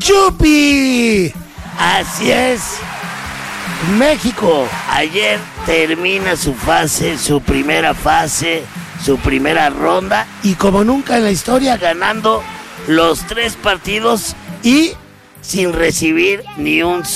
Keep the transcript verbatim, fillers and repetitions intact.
¡Yupi! Así es. México ayer termina su fase, su primera fase, su primera ronda y como nunca en la historia ganando los tres partidos y sin recibir ni un